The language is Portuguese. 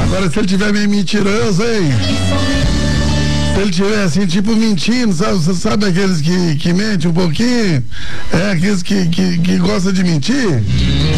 Agora, se ele tiver meio mentiroso, hein? Se ele tiver assim, tipo, mentindo, sabe? Você sabe aqueles que mentem um pouquinho? Aqueles que gostam de mentir?